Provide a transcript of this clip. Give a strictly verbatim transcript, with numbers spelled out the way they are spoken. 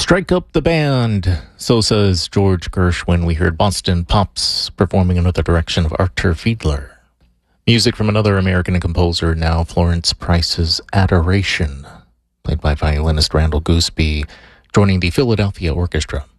Strike up the band, so says George Gershwin. We heard Boston Pops performing under the direction of Arthur Fiedler. Music from another American composer now, Florence Price's Adoration, played by violinist Randall Gooseby, joining the Philadelphia Orchestra.